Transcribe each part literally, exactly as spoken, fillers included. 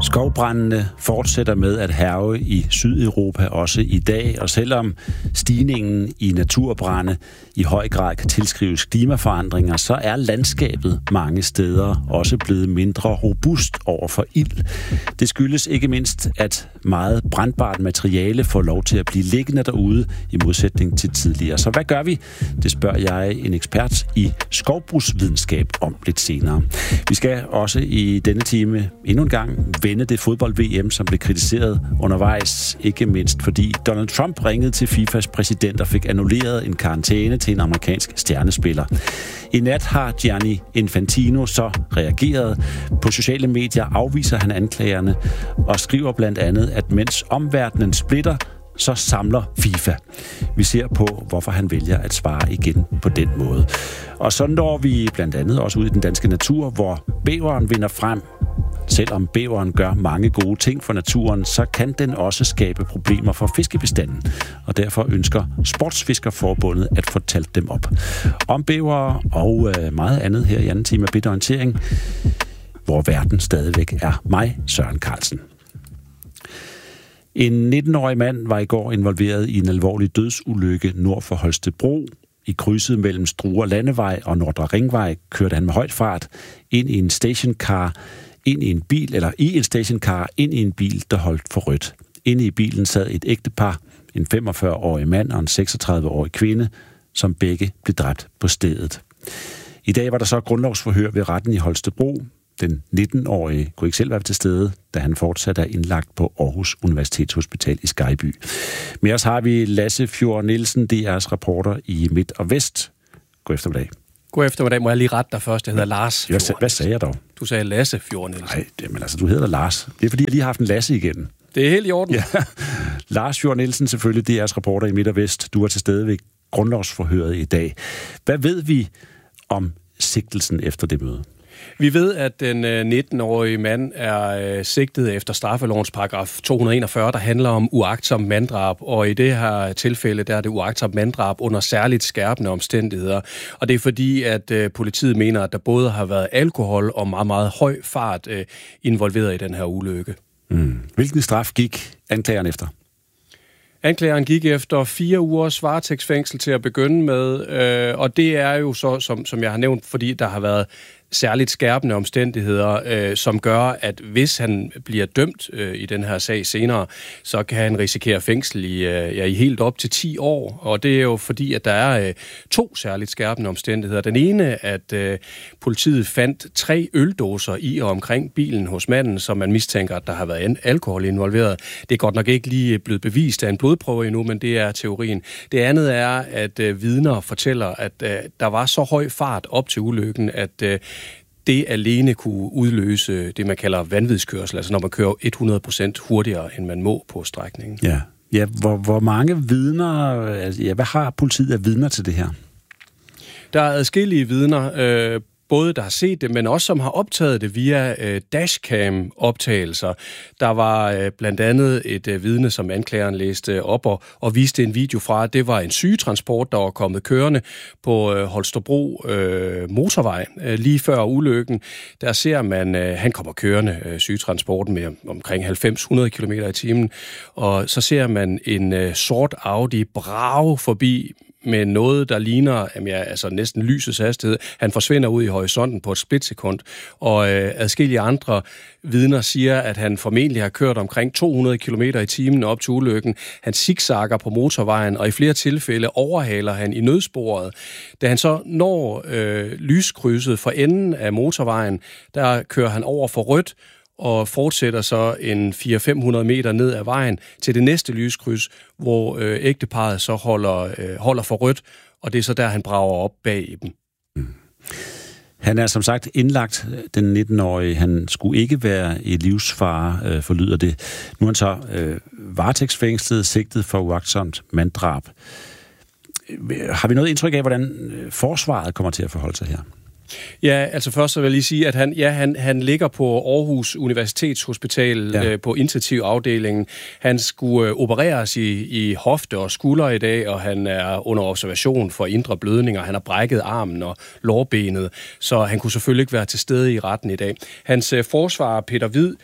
Skovbrændene fortsætter med at hærge i Sydeuropa også i dag, og selvom stigningen i naturbrande i høj grad kan tilskrives klimaforandringer, så er landskabet mange steder også blevet mindre robust over for ild. Det skyldes ikke mindst, at meget brandbart materiale får lov til at blive liggende derude i modsætning til tidligere. Så hvad gør vi? Det spørger jeg en ekspert i skovbrugsvidenskab om lidt senere. Vi skal også i denne time endnu en gang vende det fodbold-V M, som blev kritiseret undervejs, ikke mindst fordi Donald Trump ringede til FIFAs præsident og fik annulleret en karantæne til en amerikansk stjernespiller. I nat har Gianni Infantino så reageret. På sociale medier afviser han anklagerne og skriver blandt andet, at mens omverdenen splitter, så samler FIFA. Vi ser på, hvorfor han vælger at svare igen på den måde. Og så når vi blandt andet også ud i den danske natur, hvor bæveren vinder frem. Selvom bæveren gør mange gode ting for naturen, så kan den også skabe problemer for fiskebestanden. Og derfor ønsker Sportsfiskerforbundet at få talt dem op. Om bævere og meget andet her i anden time af Bitter Orientering, hvor verden stadigvæk er mig, Søren Carlsen. En nitten-årig mand var i går involveret i en alvorlig dødsulykke nord for Holstebro. I krydset mellem Struer Landevej og Nordre Ringvej kørte han med højt fart ind i en stationcar, ind i en bil, eller i en stationcar, ind i en bil, der holdt for rødt. Inde i bilen sad et ægtepar, en femogfyrre-årig mand og en seksogtredive-årig kvinde, som begge blev dræbt på stedet. I dag var der så grundlovsforhør ved retten i Holstebro. Den nitten-årige kunne ikke selv være til stede, da han fortsat er indlagt på Aarhus Universitetshospital i Skejby. Med os har vi Lasse Fjord Nielsen, D R's reporter i Midt og Vest. God eftermiddag. God eftermiddag. Må jeg lige rette dig først? Jeg hedder Lars Fjord. Hvad, hvad sagde jeg dog? Du sagde Lasse Fjord Nielsen. Nej, det, men altså, du hedder Lars. Det er fordi, jeg lige har haft en Lasse igen. Det er helt i orden. Ja. Lars Fjord Nielsen, selvfølgelig D R's reporter i Midt og Vest. Du er til stede ved grundlovsforhøret i dag. Hvad ved vi om sigtelsen efter det møde? Vi ved, at den nitten-årige mand er sigtet efter straffelovens paragraf to hundrede og enogfyrre, der handler om uagtsom manddrab, og i det her tilfælde, der er det uagtsom manddrab under særligt skærpende omstændigheder. Og det er fordi, at politiet mener, at der både har været alkohol og meget, meget høj fart involveret i den her ulykke. Mm. Hvilken straf gik anklageren efter? Anklageren gik efter fire ugers varetægtsfængsel til at begynde med, øh, og det er jo så, som, som jeg har nævnt, fordi der har været særligt skærpende omstændigheder, øh, som gør, at hvis han bliver dømt øh, i den her sag senere, så kan han risikere fængsel i, øh, ja, i helt op til ti år. Og det er jo fordi, at der er øh, to særligt skærpende omstændigheder. Den ene, at øh, politiet fandt tre øldåser i og omkring bilen hos manden, som man mistænker, at der har været alkohol involveret. Det er godt nok ikke lige blevet bevist af en blodprøve endnu, men det er teorien. Det andet er, at øh, vidner fortæller, at øh, der var så høj fart op til ulykken, at øh, det alene kunne udløse det, man kalder vanvidskørsel, altså når man kører hundrede procent hurtigere, end man må på strækningen. Ja, ja hvor, hvor mange vidner, ja, hvad har politiet af vidner til det her? Der er adskillige vidner, øh, både der har set det, men også som har optaget det via øh, dashcam-optagelser. Der var øh, blandt andet et øh, vidne, som anklageren læste op og, og viste en video fra. Det var en sygetransport, der var kommet kørende på øh, Holstebro øh, motorvej øh, lige før ulykken. Der ser man, øh, han kommer kørende øh, sygetransporten med omkring halvfems til hundrede kilometer i timen, og så ser man en øh, sort Audi brage forbi med noget, der ligner jamen ja, altså næsten lysets hastighed. Han forsvinder ud i horisonten på et splitsekund, og øh, adskillige andre vidner siger, at han formentlig har kørt omkring to hundrede kilometer i timen op til ulykken. Han zigzagger på motorvejen, og i flere tilfælde overhaler han i nødsporet. Da han så når øh, lyskrydset for enden af motorvejen, der kører han over for rødt, og fortsætter så en fire til fem hundrede meter ned ad vejen til det næste lyskryds, hvor øh, ægteparret så holder, øh, holder for rødt, og det er så der, han brager op bag dem. Mm. Han er som sagt indlagt, den nitten-årige. Han skulle ikke være i livsfare, øh, forlyder det. Nu er han så øh, varetægtsfængslet, sigtet for uagtsomt manddrab. Har vi noget indtryk af, hvordan forsvaret kommer til at forholde sig her? Ja, altså først så vil jeg lige sige, at han, ja, han, han ligger på Aarhus Universitetshospital ja. øh, på intensivafdelingen. Han skulle øh, opereres i, i hofte og skulder i dag, og han er under observation for indre blødninger. Han har brækket armen og lårbenet, så han kunne selvfølgelig ikke være til stede i retten i dag. Hans øh, forsvarer, Peter Hvid,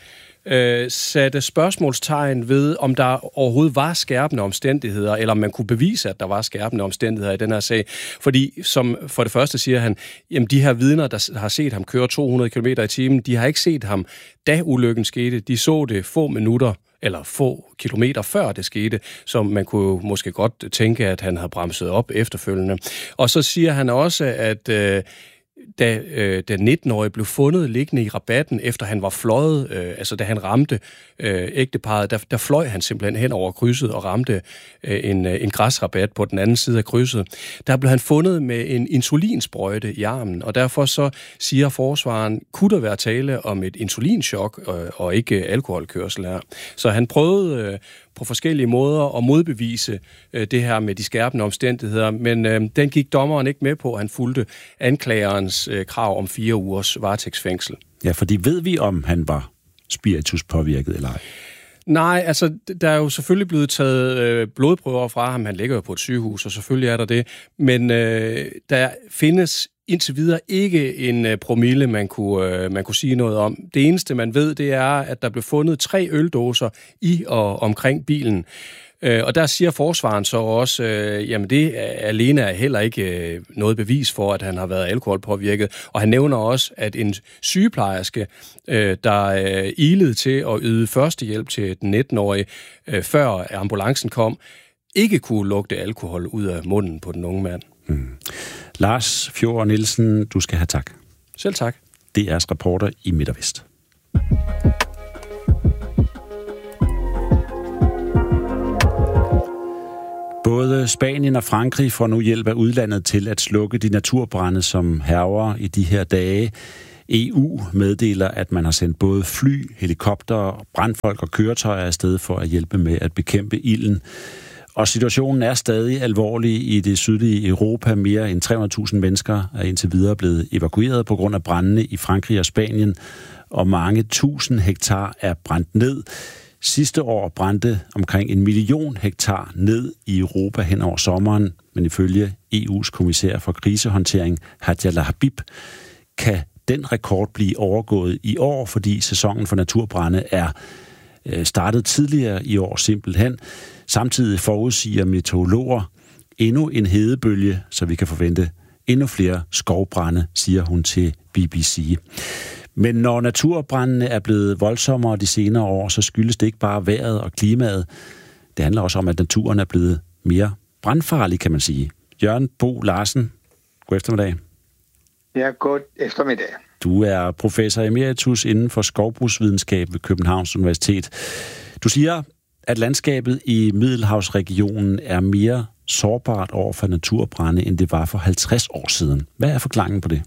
øh, satte spørgsmålstegn ved, om der overhovedet var skærpende omstændigheder, eller om man kunne bevise, at der var skærpende omstændigheder i den her sag. Fordi, som for det første siger han, jamen de her vidner, der har set ham køre to hundrede kilometer i timen, de har ikke set ham, da ulykken skete. De så det få minutter eller få kilometer før det skete, som man kunne måske godt tænke, at han havde bremset op efterfølgende. Og så siger han også, at øh, da øh, den nitten-årige blev fundet liggende i rabatten, efter han var fløjet, øh, altså da han ramte øh, ægteparret, der, der fløj han simpelthen hen over krydset og ramte øh, en, en græsrabat på den anden side af krydset. Der blev han fundet med en insulinsprøjte i armen, og derfor så siger forsvaren, kunne der være tale om et insulinchok øh, og ikke alkoholkørsel her. Så han prøvede øh, på forskellige måder at modbevise øh, det her med de skærpende omstændigheder, men øh, den gik dommeren ikke med på. Han fulgte anklagerens øh, krav om fire ugers varetægtsfængsel. Ja, fordi ved vi, om han var spirituspåvirket eller ej? Nej, altså der er jo selvfølgelig blevet taget øh, blodprøver fra ham. Han ligger jo på et sygehus, og selvfølgelig er der det. Men øh, der findes indtil videre ikke en øh, promille, man kunne, øh, man kunne sige noget om. Det eneste, man ved, det er, at der blev fundet tre øldåser i og omkring bilen. Øh, og der siger forsvaren så også, øh, jamen det alene er heller ikke øh, noget bevis for, at han har været alkoholpåvirket. Og han nævner også, at en sygeplejerske, øh, der øh, ilede til at yde førstehjælp til den nitten-årige, øh, før ambulancen kom, ikke kunne lugte alkohol ud af munden på den unge mand. Mm. Lars Fjord Nielsen, du skal have tak. Selv tak. D R's reporter i Midt og Vest. Både Spanien og Frankrig får nu hjælp af udlandet til at slukke de naturbrande, som hærger i de her dage. E U meddeler, at man har sendt både fly, helikoptere, brandfolk og køretøjer afsted for at hjælpe med at bekæmpe ilden. Og situationen er stadig alvorlig i det sydlige Europa. Mere end tre hundrede tusind mennesker er indtil videre blevet evakueret på grund af brandene i Frankrig og Spanien, og mange tusind hektar er brændt ned. Sidste år brændte omkring en million hektar ned i Europa hen over sommeren, men ifølge E U's kommissær for krisehåndtering, Hadja Habib, kan den rekord blive overgået i år, fordi sæsonen for naturbrande er startet tidligere i år simpelthen. Samtidig forudsiger meteorologer endnu en hedebølge, så vi kan forvente endnu flere skovbrande, siger hun til B B C. Men når naturbrændene er blevet voldsommere de senere år, så skyldes det ikke bare vejret og klimaet. Det handler også om, at naturen er blevet mere brandfarlig, kan man sige. Jørgen Bo Larsen, god eftermiddag. Ja, god eftermiddag. Du er professor emeritus inden for skovbrugsvidenskab ved Københavns Universitet. Du siger, at landskabet i Middelhavsregionen er mere sårbart over for naturbrande, end det var for halvtreds år siden. Hvad er forklaringen på det?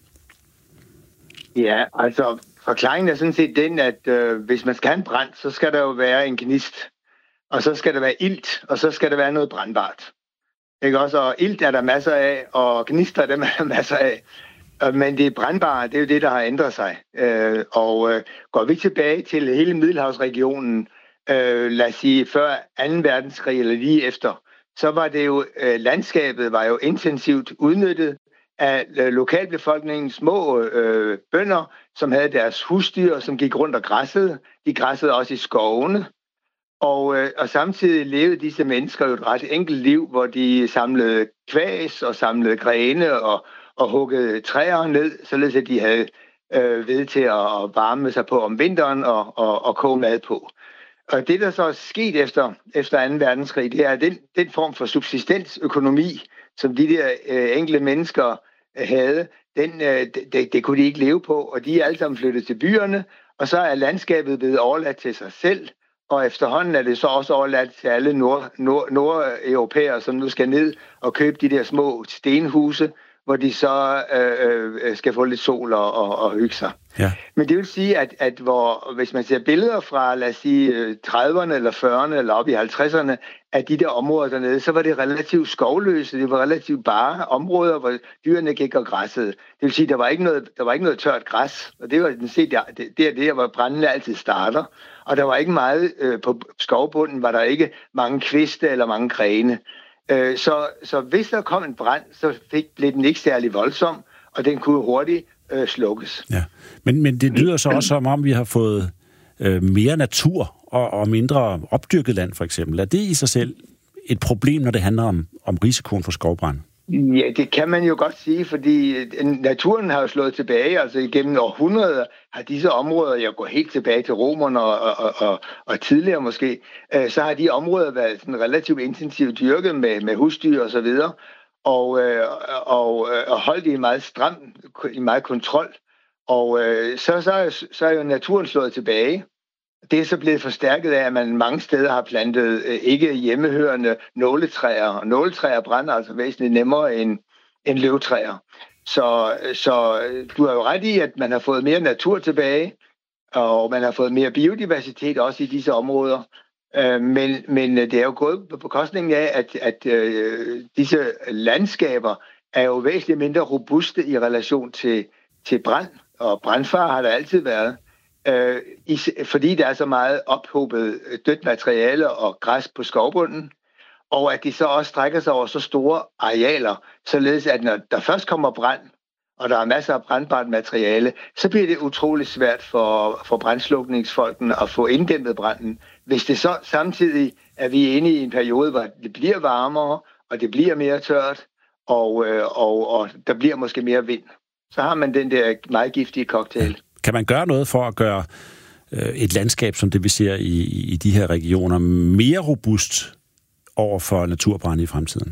Ja, altså forklaringen er sådan set den, at øh, hvis man skal have en brand, så skal der jo være en gnist, og så skal der være ilt, og så skal der være noget brandbart. Ikke også? Og ilt er der masser af, og gnister er der masser af. Men det brandbare, det er jo det, der har ændret sig. Øh, og øh, går vi tilbage til hele Middelhavsregionen, øh, lad os sige før anden verdenskrig eller lige efter, så var det jo, øh, landskabet var jo intensivt udnyttet af øh, lokalbefolkningens små øh, bønder, som havde deres husdyr, som gik rundt og græssede. De græssede også i skovene. Og, øh, og samtidig levede disse mennesker jo et ret enkelt liv, hvor de samlede kvæs og samlede grene og og huggede træer ned, således at de havde øh, ved til at varme sig på om vinteren og, og, og koge mad på. Og det, der så er sket efter, efter anden verdenskrig, det er den, den form for subsistensøkonomi, som de der øh, enkelte mennesker øh, havde, den, øh, det, det kunne de ikke leve på, og de er alle sammen flyttet til byerne, og så er landskabet blevet overladt til sig selv, og efterhånden er det så også overladt til alle nord, nord, nordeuropæere, som nu skal ned og købe de der små stenhuse, hvor de så øh, øh, skal få lidt sol og, og, og hygge sig. Ja. Men det vil sige, at, at hvor, hvis man ser billeder fra, lad os sige, trediverne eller fyrrerne eller op i halvtredserne, af de der områder dernede, så var det relativt skovløse, det var relativt bare områder, hvor dyrene gik og græssede. Det vil sige, der var ikke noget, der var ikke noget tørt græs, og det var den set, det, det er det, hvor brændene altid starter. Og der var ikke meget, øh, på skovbunden var der ikke mange kviste eller mange grene. Så, så hvis der kom en brand, så fik, blev den ikke særlig voldsom, og den kunne hurtigt øh, slukkes. Ja. Men, men det lyder så også som om, vi har fået øh, mere natur og, og mindre opdyrket land, for eksempel. Er det i sig selv et problem, når det handler om, om risikoen for skovbrand? Ja, det kan man jo godt sige, fordi naturen har jo slået tilbage. Altså igennem århundreder har disse områder, jeg går helt tilbage til romerne og, og, og, og tidligere måske, øh, så har de områder været sådan relativt intensivt dyrket med, med husdyr og så videre, og, øh, og, og holdt i meget stram, i meget kontrol. Og øh, så, så, er, så er jo naturen slået tilbage. Det er så blevet forstærket af, at man mange steder har plantet øh, ikke hjemmehørende nåletræer. Og nåletræer brænder altså væsentligt nemmere end, end løvtræer. Så, så du har jo ret i, at man har fået mere natur tilbage, og man har fået mere biodiversitet også i disse områder. Øh, men, men det er jo gået på bekostning af, at, at øh, disse landskaber er jo væsentligt mindre robuste i relation til, til brand. Og brandfare har der altid været. Øh, fordi der er så meget ophobet dødt materiale og græs på skovbunden, og at de så også strækker sig over så store arealer, således at når der først kommer brand, og der er masser af brandbart materiale, så bliver det utrolig svært for, for brandslukningsfolkene at få inddæmmet branden. Hvis det så samtidig er vi inde i en periode, hvor det bliver varmere, og det bliver mere tørt, og, øh, og, og der bliver måske mere vind, så har man den der meget giftige cocktail. Kan man gøre noget for at gøre øh, et landskab, som det vi ser i, i de her regioner, mere robust over for naturbrande i fremtiden?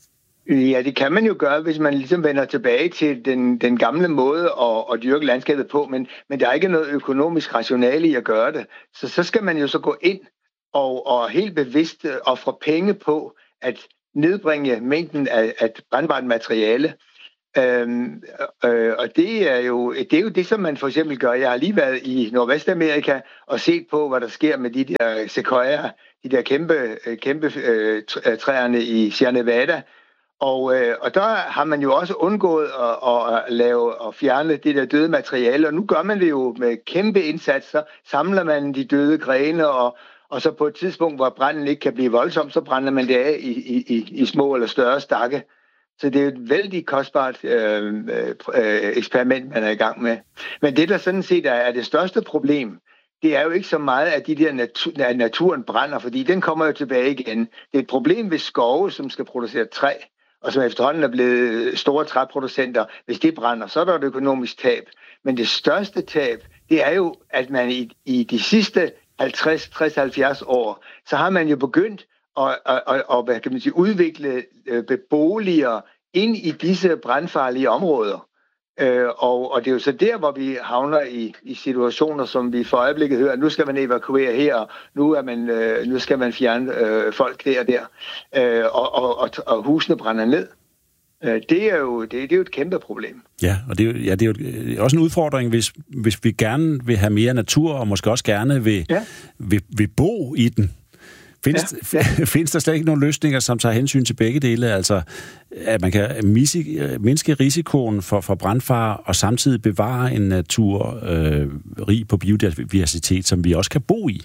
Ja, det kan man jo gøre, hvis man ligesom vender tilbage til den, den gamle måde at, at dyrke landskabet på, men, men der er ikke noget økonomisk rationale i at gøre det. Så så skal man jo så gå ind og, og helt bevidst ofre penge på at nedbringe mængden af, af brandbart materiale. Øhm, øh, og det er, jo, det er jo det, som man for eksempel gør. Jeg har lige været i Nordvestamerika og set på, hvad der sker med de der sequoia, de der kæmpe, kæmpe øh, træerne i Sierra Nevada. Og, øh, og der har man jo også undgået at, at lave og fjerne det der døde materiale. Og nu gør man det jo med kæmpe indsatser. Samler man de døde grene, og, og så på et tidspunkt, hvor branden ikke kan blive voldsom, så brænder man det af i, i, i små eller større stakke. Så det er et vældig kostbart øh, øh, eksperiment, man er i gang med. Men det, der sådan set er, er det største problem, det er jo ikke så meget, at, de der natu- at naturen brænder, fordi den kommer jo tilbage igen. Det er et problem ved skove, som skal producere træ, og som efterhånden er blevet store træproducenter. Hvis det brænder, så er der et økonomisk tab. Men det største tab, det er jo, at man i, i de sidste halvtreds, tres, halvfjerds år, så har man jo begyndt og, og, og, og hvad kan man sige, udvikle øh, boliger ind i disse brandfarlige områder. Øh, og, og det er jo så der, hvor vi havner i, i situationer, som vi for øjeblikket hører, nu skal man evakuere her, og nu, er man, øh, nu skal man fjerne øh, folk der og der, øh, og, og, og, og husene brænder ned. Øh, det, er jo, det, det er jo et kæmpe problem. Ja, og det er jo, ja, det er jo også en udfordring, hvis, hvis vi gerne vil have mere natur, og måske også gerne vil, ja. vil, vil bo i den. Findes, ja, ja. findes der slet ikke nogle løsninger, som tager hensyn til begge dele? Altså, at man kan mindske risikoen for, for brandfare og samtidig bevare en natur øh, rig på biodiversitet, som vi også kan bo i?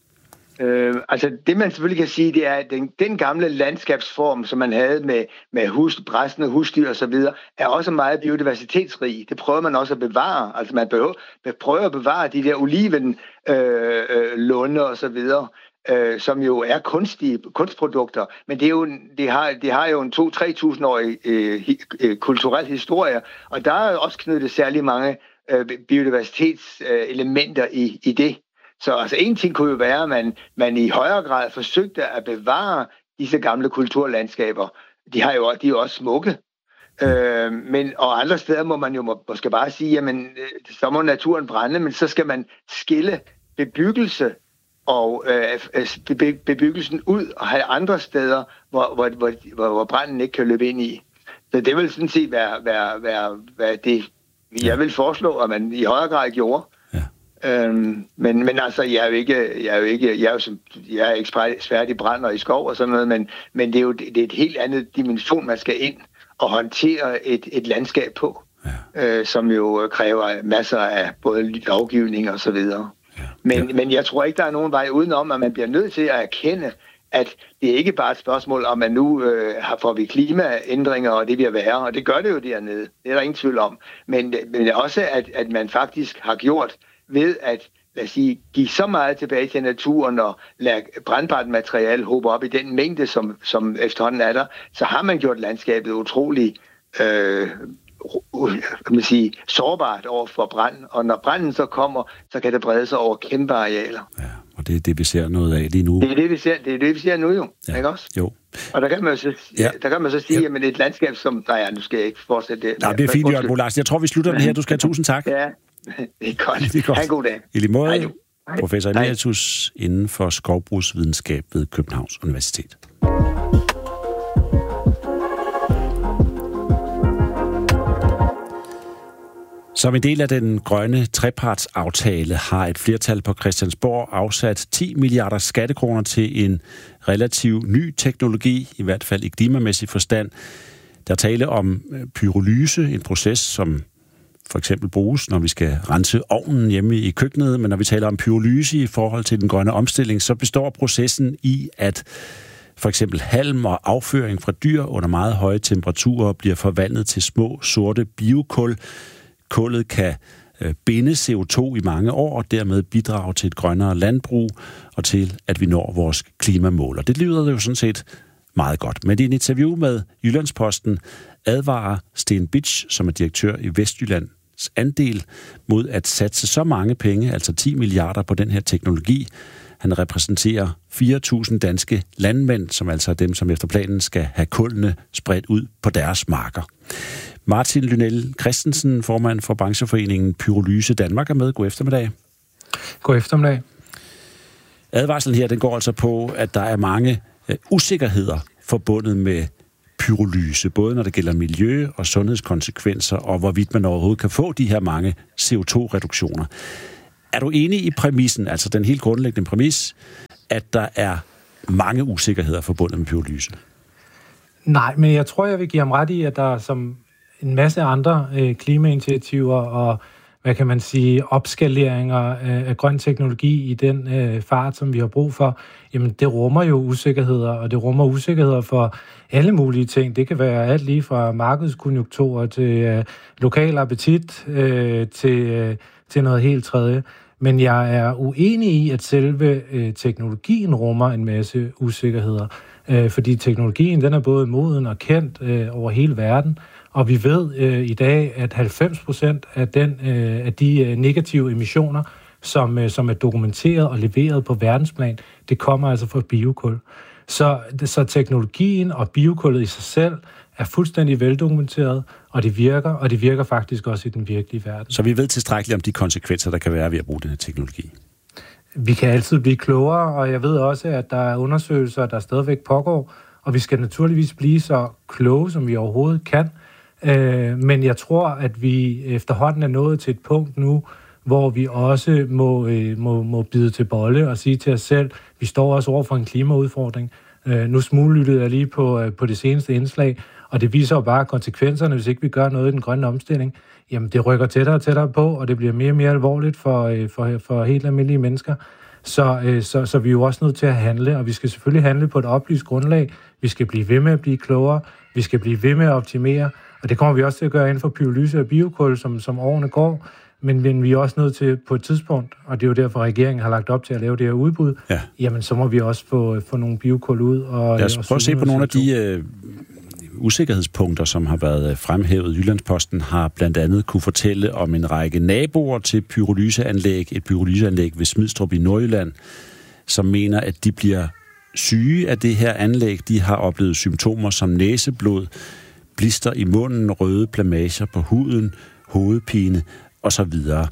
Øh, altså, det man selvfølgelig kan sige, det er, at den, den gamle landskabsform, som man havde med, med hus, græssende husdyr og så videre, er også meget biodiversitetsrig. Det prøver man også at bevare. Altså, man behøver, man prøver at bevare de der oliven, øh, øh, lunde og så videre, Øh, som jo er kunstige kunstprodukter, men det, er jo, det, har, det har jo en to til tre tusind årig øh, øh, kulturel historie, og der er også knyttet særlig mange øh, biodiversitetselementer øh, i, i det. Så altså, en ting kunne jo være, at man, man i højere grad forsøgte at bevare disse gamle kulturlandskaber. De, har jo, de er jo også smukke. Øh, men, og andre steder må man jo må, måske bare sige, jamen, så må naturen brænde, men så skal man skille bebyggelse og øh, bebyggelsen ud og have andre steder, hvor, hvor, hvor, hvor branden ikke kan løbe ind i. Så det vil sådan set være, være, være, være det, jeg vil foreslå, at man i højere grad gjorde. Ja. Øhm, men, men altså, jeg er jo ikke, jeg er jo ikke, jeg er jo som, jeg er ekspert i brand og i skov og sådan noget, men, men det er jo det er et helt andet dimension, man skal ind og håndtere et, et landskab på, ja. øh, som jo kræver masser af både lovgivning og så videre. Men, ja. men jeg tror ikke, der er nogen vej udenom, at man bliver nødt til at erkende, at det er ikke bare et spørgsmål om, at nu øh, får vi klimaændringer, og det bliver værre, og det gør det jo dernede. Det er der ingen tvivl om. Men, men også, at, at man faktisk har gjort ved at lad os sige, give så meget tilbage til naturen og lade brandbart materiale håbe op i den mængde, som, som efterhånden er der, så har man gjort landskabet utrolig øh, kan man sige, sårbart over for brand. Og når branden så kommer, så kan det brede sig over kæmpe arealer. Ja, og det er det, vi ser noget af lige nu. Det er det, vi ser, det er det, vi ser nu jo. Ja. Ikke også? Jo. Og der kan man så, ja. der kan man så sige, ja. at et landskab som... Nej, nu skal jeg ikke fortsætte det. Nej, det er fint, Jørgen Bo Larsen. Jeg tror, vi slutter den her. Du skal have tusind tak. Ja, det er godt. Det er godt. Ha' en god dag. I lige måde, Hej, Hej. professor emeritus inden for skovbrugsvidenskab ved Københavns Universitet. Som en del af den grønne trepartsaftale har et flertal på Christiansborg afsat ti milliarder skattekroner til en relativt ny teknologi, i hvert fald i klimamæssig forstand. Der tale om pyrolyse, en proces, som for eksempel bruges, når vi skal rense ovnen hjemme i køkkenet. Men når vi taler om pyrolyse i forhold til den grønne omstilling, så består processen i, at for eksempel halm og afføring fra dyr under meget høje temperaturer bliver forvandlet til små sorte biokul. Kullet kan binde C O to i mange år og dermed bidrage til et grønnere landbrug og til, at vi når vores klimamål. Og det lyder jo sådan set meget godt. Men i et interview med Jyllandsposten advarer Sten Bitsch, som er direktør i Vestjyllands andel, mod at satse så mange penge, altså ti milliarder på den her teknologi. Han repræsenterer fire tusind danske landmænd, som altså er dem, som efter planen skal have kullene spredt ud på deres marker. Martin Lynell Christensen, formand for brancheforeningen Pyrolyse Danmark, er med. God eftermiddag. God eftermiddag. Advarslen her, den går altså på, at der er mange uh, usikkerheder forbundet med pyrolyse, både når det gælder miljø- og sundhedskonsekvenser, og hvorvidt man overhovedet kan få de her mange C O to reduktioner. Er du enig i præmissen, altså den helt grundlæggende præmis, at der er mange usikkerheder forbundet med pyrolyse? Nej, men jeg tror, jeg vil give ham ret i, at der er som en masse andre øh, klimainitiativer og, hvad kan man sige, opskaleringer af, af grøn teknologi i den øh, fart, som vi har brug for, jamen det rummer jo usikkerheder, og det rummer usikkerheder for alle mulige ting. Det kan være alt lige fra markedskonjunkturer til øh, lokal appetit øh, til, øh, til noget helt tredje. Men jeg er uenig i, at selve øh, teknologien rummer en masse usikkerheder, øh, fordi teknologien den er både moden og kendt øh, over hele verden, og vi ved øh, i dag, at halvfems procent af, den, øh, af de øh, negative emissioner, som, øh, som er dokumenteret og leveret på verdensplan, det kommer altså fra biokul. Så, så teknologien og biokullet i sig selv er fuldstændig veldokumenteret, og det virker, og det virker faktisk også i den virkelige verden. Så vi ved tilstrækkeligt om de konsekvenser, der kan være ved at bruge den her teknologi? Vi kan altid blive klogere, og jeg ved også, at der er undersøgelser, der stadigvæk pågår, og vi skal naturligvis blive så kloge, som vi overhovedet kan. Men jeg tror, at vi efterhånden er nået til et punkt nu, hvor vi også må, må, må bide til bolle og sige til os selv, vi står også over for en klimaudfordring. Nu smuglyttede jeg lige på, på det seneste indslag, og det viser jo bare konsekvenserne, hvis ikke vi gør noget i den grønne omstilling. Jamen, det rykker tættere og tættere på, og det bliver mere og mere alvorligt for, for, for helt almindelige mennesker. Så, så, så vi er jo også nødt til at handle, og vi skal selvfølgelig handle på et oplyst grundlag. Vi skal blive ved med at blive klogere, vi skal blive ved med at optimere, og det kommer vi også til at gøre inden for pyrolyse og biokul, som, som årene går. Men, men vi er også nødt til på et tidspunkt, og det er jo derfor, regeringen har lagt op til at lave det her udbud, ja. Jamen så må vi også få, få nogle biokul ud. Og, lad os prøve at se på nogle af de øh, usikkerhedspunkter, som har været fremhævet. Jyllandsposten har blandt andet kunne fortælle om en række naboer til pyrolyseanlæg, et pyrolyseanlæg ved Smidstrup i Nordjylland, som mener, at de bliver syge af det her anlæg. De har oplevet symptomer som næseblod, blister i munden, røde plamager på huden, hovedpine og så videre.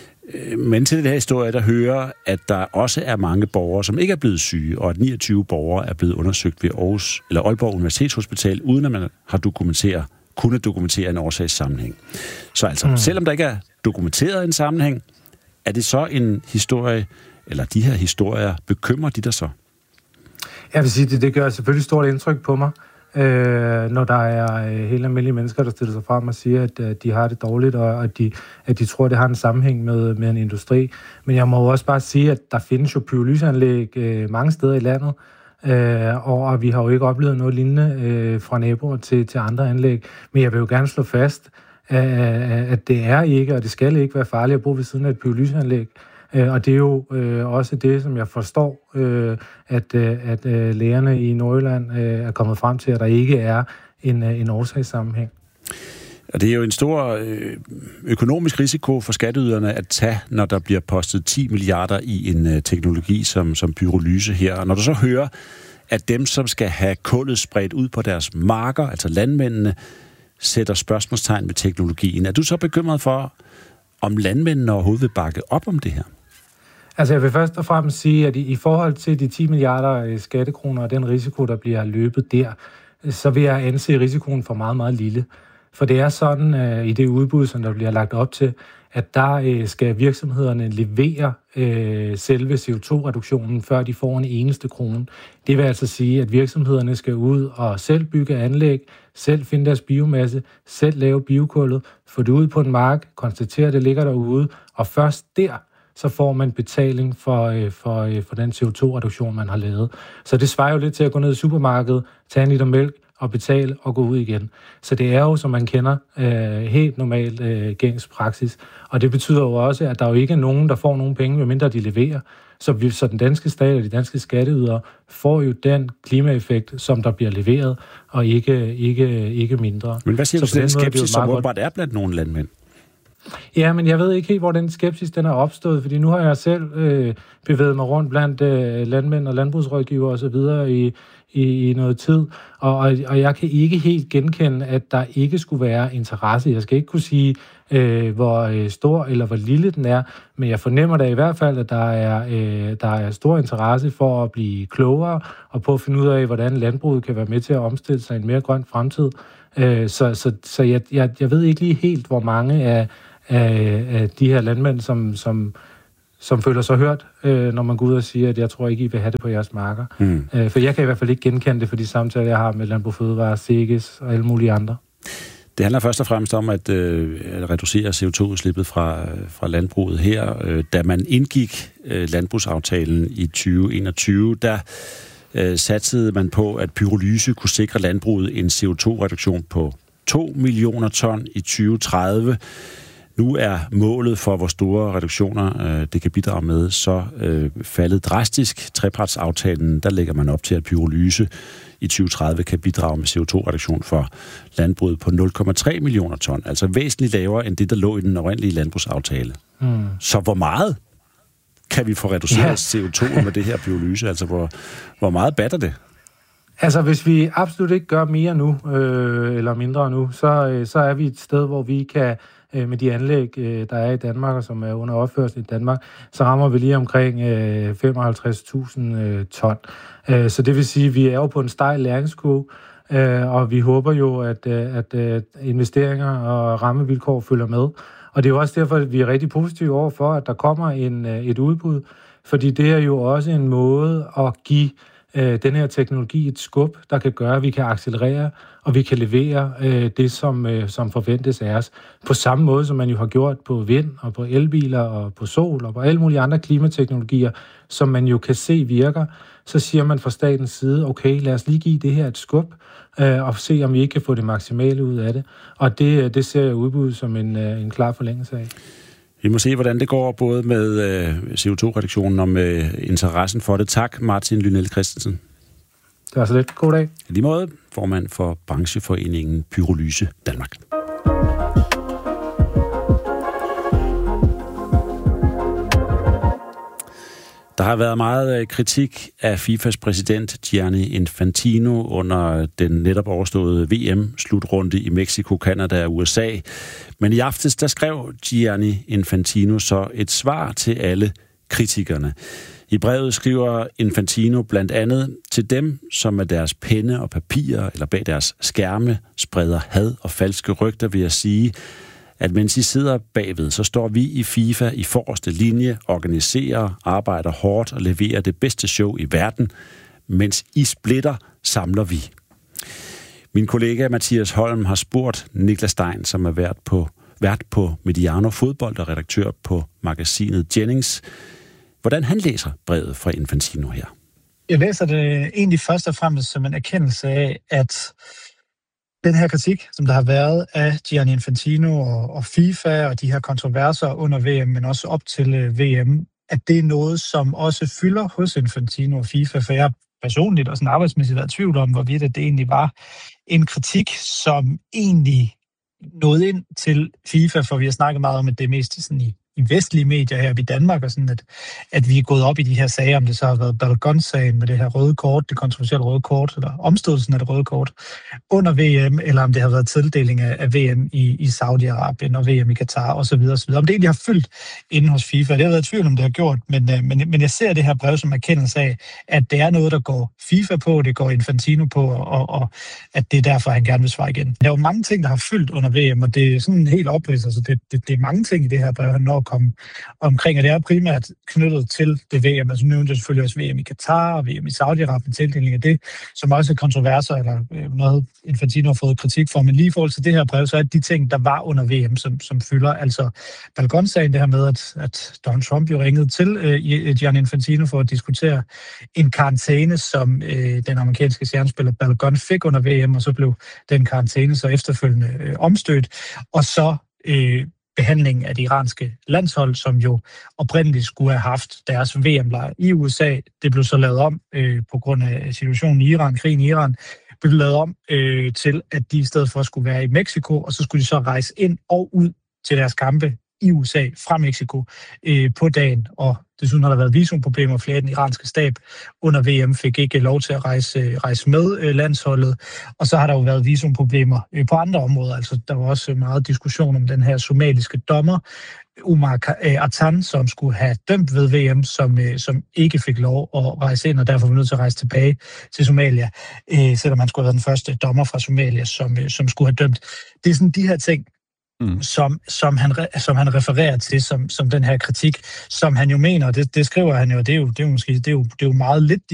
Men til den her historie, der hører, at der også er mange borgere, som ikke er blevet syge, og at niogtyve borgere er blevet undersøgt ved Aarhus, eller Aalborg Universitetshospital, uden at man har dokumenteret, kunne dokumentere en årsagssammenhæng. Så altså, mm. selvom der ikke er dokumenteret en sammenhæng, er det så en historie, eller de her historier, bekymrer de dig så? Jeg vil sige, det, det gør selvfølgelig stort indtryk på mig, øh, når der er øh, helt almindelige mennesker, der stiller sig frem og siger, at øh, de har det dårligt, og at de, at de tror, at det har en sammenhæng med, med en industri. Men jeg må jo også bare sige, at der findes jo pyrolyseanlæg øh, mange steder i landet, øh, og vi har jo ikke oplevet noget lignende øh, fra naboer til, til andre anlæg. Men jeg vil jo gerne slå fast, øh, at det er ikke, og det skal ikke være farligt at bo ved siden af et pyrolyseanlæg. Øh, og det er jo øh, også det, som jeg forstår, øh, at, øh, at øh, lægerne i Nordjylland øh, er kommet frem til, at der ikke er en, øh, en årsagssammenhæng. Og det er jo en stor øh, økonomisk risiko for skatteyderne at tage, når der bliver postet ti milliarder i en øh, teknologi som, som pyrolyse her. Og når du så hører, at dem, som skal have kullet spredt ud på deres marker, altså landmændene, sætter spørgsmålstegn ved teknologien, er du så bekymret for, om landmændene overhovedet vil bakke op om det her? Altså jeg vil først og fremmest sige, at i, i forhold til de ti milliarder skattekroner og den risiko, der bliver løbet der, så vil jeg anse risikoen for meget, meget lille. For det er sådan uh, i det udbud, som der bliver lagt op til, at der uh, skal virksomhederne levere uh, selve C O to reduktionen, før de får en eneste krone. Det vil altså sige, at virksomhederne skal ud og selv bygge anlæg, selv finde deres biomasse, selv lave biokullet, få det ud på en mark, konstatere, at det ligger derude, og først der, så får man betaling for, for, for den C O to reduktion, man har lavet. Så det svarer jo lidt til at gå ned i supermarkedet, tage en liter mælk og betale og gå ud igen. Så det er jo, som man kender, øh, helt normalt øh, gængs praksis. Og det betyder jo også, at der jo ikke er nogen, der får nogen penge, medmindre de leverer. Så, vi, så den danske stat og de danske skatteydere får jo den klimaeffekt, som der bliver leveret, og ikke, ikke, ikke mindre. Men hvad siger så du til den skepsis, som åbenbart er blandt nogle landmænd? Ja, men jeg ved ikke helt, hvor den skepsis den er opstået, fordi nu har jeg selv øh, bevæget mig rundt blandt øh, landmænd og landbrugsrådgivere og så videre i, i, i noget tid, og, og, og jeg kan ikke helt genkende, at der ikke skulle være interesse. Jeg skal ikke kunne sige, øh, hvor øh, stor eller hvor lille den er, men jeg fornemmer da i hvert fald, at der er, øh, der er stor interesse for at blive klogere og på at finde ud af, hvordan landbruget kan være med til at omstille sig i en mere grøn fremtid. Øh, så så, så jeg, jeg, jeg ved ikke lige helt, hvor mange af Af, af de her landmænd, som, som, som føler sig hørt, øh, når man går ud og siger, at jeg tror ikke, I vil have det på jeres marker. Mm. Øh, for jeg kan i hvert fald ikke genkende det for de samtaler, jeg har med Landbrug Fødevare, Seges og alle mulige andre. Det handler først og fremmest om at, øh, at reducere C O to udslippet fra, fra landbruget her. Øh, da man indgik øh, landbrugsaftalen i tyve enogtyve, der øh, satsede man på, at pyrolyse kunne sikre landbruget en C O to reduktion på to millioner ton i tyve tredive. Nu er målet for, hvor store reduktioner øh, det kan bidrage med, så øh, faldet drastisk. Trepartsaftalen, der lægger man op til, at pyrolyse i tyve tredive kan bidrage med C O to reduktion for landbruget på nul komma tre millioner ton, altså væsentligt lavere end det, der lå i den oprindelige landbrugsaftale. Mm. Så hvor meget kan vi få reduceret ja. C O to med det her pyrolyse? Altså, hvor, hvor meget batter det? Altså, hvis vi absolut ikke gør mere nu, øh, eller mindre nu, så, øh, så er vi et sted, hvor vi kan med de anlæg, der er i Danmark, og som er under opførsel i Danmark, så rammer vi lige omkring femoghalvtreds tusind ton. Så det vil sige, at vi er jo på en stejl læringskurve, og vi håber jo, at, at investeringer og rammevilkår følger med. Og det er jo også derfor, at vi er rigtig positive over for, at der kommer en, et udbud, fordi det er jo også en måde at give den her teknologi et skub, der kan gøre, at vi kan accelerere, og vi kan levere øh, det, som, øh, som forventes af os. På samme måde, som man jo har gjort på vind, og på elbiler, og på sol, og på alle mulige andre klimateknologier, som man jo kan se virker, så siger man fra statens side, okay, lad os lige give det her et skub, øh, og se, om vi ikke kan få det maksimale ud af det. Og det, det ser jeg udbuddet som en, øh, en klar forlængelse af. Vi må se, hvordan det går både med øh, C O to reduktionen og med interessen for det. Tak, Martin Lynell Christensen. Det var så lidt. God dag. I lige måde, formand for brancheforeningen Pyrolyse Danmark. Der har været meget kritik af FIFAs præsident Gianni Infantino under den netop overståede V M-slutrunde i Mexico, Canada og U S A. Men i aftes, der skrev Gianni Infantino så et svar til alle kritikerne. I brevet skriver Infantino blandt andet til dem, som med deres penne og papirer eller bag deres skærme spreder had og falske rygter, vil jeg sige, at mens I sidder bagved, så står vi i FIFA i forreste linje, organiserer, arbejder hårdt og leverer det bedste show i verden. Mens I splitter, samler vi. Min kollega Mathias Holm har spurgt Niklas Stein, som er vært på, vært på Mediano Fodbold og redaktør på magasinet Jennings, hvordan han læser brevet fra Infantino her. Jeg læser det egentlig først og fremmest som en erkendelse af, at den her kritik, som der har været af Gianni Infantino og, og FIFA og de her kontroverser under V M, men også op til V M, at det er noget, som også fylder hos Infantino og FIFA, for jeg personligt og sådan arbejdsmæssigt været i tvivl om, hvorvidt det egentlig var en kritik, som egentlig nåede ind til FIFA, for vi har snakket meget om, at det er mest sådan i, i vestlige medier her i Danmark, og sådan at, at vi er gået op i de her sager, om det så har været Balogun-sagen med det her røde kort, det kontroversielle røde kort, eller omstødelsen af det røde kort under V M, eller om det har været tildeling af, af V M i, i Saudi-Arabien og V M i Katar osv. osv. Om det egentlig har fyldt inde hos FIFA, det har jeg været i tvivl om, det har gjort, men, men, men jeg ser det her brev som erkendelse af, at det er noget, der går FIFA på, det går Infantino på, og, og at det er derfor, han gerne vil svare igen. Der er jo mange ting, der har fyldt under V M, og det er sådan helt oprids, altså det, det, det er mange ting i det her brev, han når at komme omkring, og det er primært knyttet til det V M. Altså nu er det selvfølgelig også V M i Katar og V M i Saudi-Arabien, tildeling af det, som også er kontroverser, eller noget Infantino har fået kritik for, men lige i forhold til det her brev, så er det de ting, der var under V M, som, som fylder. Altså Balogun-sagen, det her med, at, at Donald Trump jo ringede til uh, Gianni Infantino for at diskutere en karantæne, som uh, den amerikanske stjernespiller Balogun fik under V M, og så blev den karantæne så efterfølgende uh, omstødt, og så uh, behandlingen af det iranske landshold, som jo oprindeligt skulle have haft deres V M-lejr i U S A. Det blev så lavet om øh, på grund af situationen i Iran, krigen i Iran, blev lavet om øh, til, at de i stedet for skulle være i Mexico, og så skulle de så rejse ind og ud til deres kampe i U S A fra Mexico øh, på dagen, og desuden har der været visumproblemer. Flere af den iranske stab under V M fik ikke lov til at rejse, rejse med øh, landsholdet, og så har der jo været visumproblemer øh, på andre områder. Altså, der var også meget diskussion om den her somaliske dommer, Umar Atan, som skulle have dømt ved V M, som, øh, som ikke fik lov at rejse ind, og derfor var nødt til at rejse tilbage til Somalia, øh, selvom han skulle have været den første dommer fra Somalia, som, øh, som skulle have dømt. Det er sådan de her ting, Mm. Som, som, han, som han refererer til som, som den her kritik, som han jo mener, det, det skriver han jo, det er jo, det er jo måske det er jo, det er jo meget lidt